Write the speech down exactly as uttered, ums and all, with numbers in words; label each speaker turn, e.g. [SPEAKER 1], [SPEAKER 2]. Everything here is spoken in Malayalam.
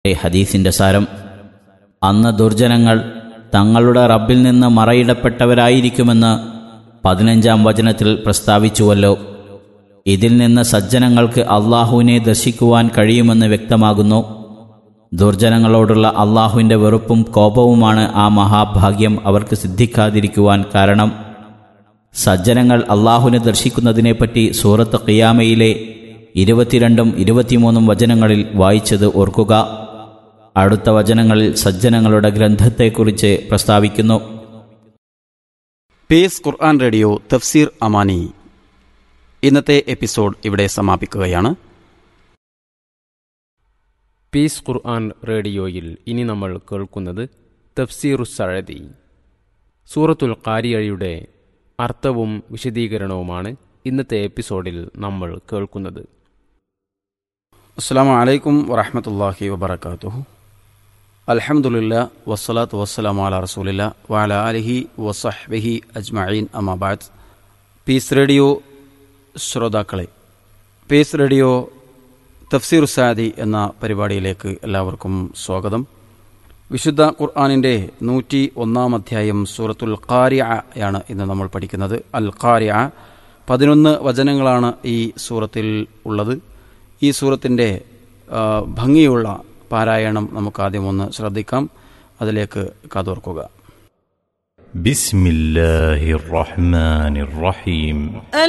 [SPEAKER 1] ഹദീസിന്റെ സാരം, അന്ന് ദുർജനങ്ങൾ തങ്ങളുടെ റബ്ബിൽ നിന്ന് മറയിടപ്പെട്ടവരായിരിക്കുമെന്ന് പതിനഞ്ചാം വചനത്തിൽ പ്രസ്താവിച്ചുവല്ലോ. ഇതിൽ നിന്ന് സജ്ജനങ്ങൾക്ക് അള്ളാഹുവിനെ ദർശിക്കുവാൻ കഴിയുമെന്ന് വ്യക്തമാകുന്നു. ദുർജനങ്ങളോടുള്ള അള്ളാഹുവിൻ്റെ വെറുപ്പും കോപവുമാണ് ആ മഹാഭാഗ്യം അവർക്ക് സിദ്ധിക്കാതിരിക്കുവാൻ കാരണം. സജ്ജനങ്ങൾ അള്ളാഹുവിനെ ദർശിക്കുന്നതിനെപ്പറ്റി സൂറത്ത് ഖിയാമയിലെ ഇരുപത്തിരണ്ടും ഇരുപത്തിമൂന്നും വചനങ്ങളിൽ വായിച്ചത് ഓർക്കുക. അടുത്ത വചനങ്ങളിൽ സജ്ജനങ്ങളുടെ ഗ്രന്ഥത്തെക്കുറിച്ച് പ്രസ്താവിക്കുന്നു.
[SPEAKER 2] പീസ് ഖുർആൻ റേഡിയോ തഫ്സീർ അമാനി ഇന്നത്തെ എപ്പിസോഡ് ഇവിടെ സമാപിക്കുകയാണ്.
[SPEAKER 3] പീസ് ഖുർആൻ റേഡിയോയിൽ ഇനി നമ്മൾ കേൾക്കുന്നത് തഫ്സീറു സഅദി, സൂറത്തുൽ ഖാരിഅയുടെ അർത്ഥവും വിശദീകരണവുമാണ് ഇന്നത്തെ എപ്പിസോഡിൽ നമ്മൾ കേൾക്കുന്നത്.
[SPEAKER 2] അസ്സലാമു അലൈക്കും വറഹ്മത്തുള്ളാഹി വബറകാതുഹു. അൽഹംദുലില്ലാ വസ്സലാത്തു വസ്സലാമു അലാ റസൂലില്ലാ വഅലാ ആലിഹി വസഹ്ബിഹി അജ്മഈൻ. അമ്മാ ബഅദ്. പീസ് റേഡിയോ ശ്രോതാക്കളെ, പീസ് റേഡിയോ തഫ്സീർ സഅദി എന്ന പരിപാടിയിലേക്ക് എല്ലാവർക്കും സ്വാഗതം. വിശുദ്ധ ഖുർആനിൻ്റെ നൂറ്റി ഒന്നാം അധ്യായം സൂറത്തുൽ ഖാരിഅ യാണ് ഇന്ന് നമ്മൾ പഠിക്കുന്നത്. അൽ ഖാരിഅ പതിനൊന്ന് വചനങ്ങളാണ് ഈ സൂറത്തിൽ ഉള്ളത്. ഈ സൂറത്തിൻ്റെ ഭംഗിയുള്ള പാരായണം നമുക്കാദ്യം ഒന്ന് ശ്രദ്ധിക്കാം. അതിലേക്ക് കാതോർക്കുക.
[SPEAKER 4] ബിസ്മില്ലാഹിർ റഹ്മാനിർ റഹീം.